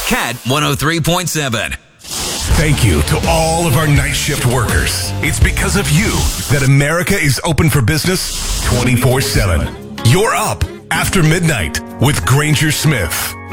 Cat 103.7. Thank you to all of our night shift workers. It's because of you that America is open for business 24/7. You're up after midnight with Granger Smith.